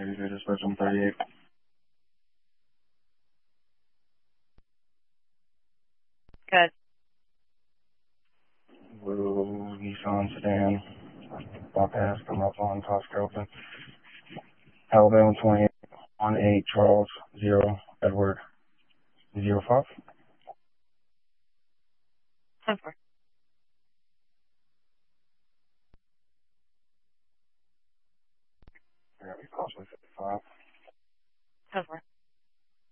Dispatch 38. Good. Blue Nissan sedan. Bypass, come up on Tosca open. Alabama 28, 18 Charles 0 Edward 05. 10-4. Possibly 55. 10-4.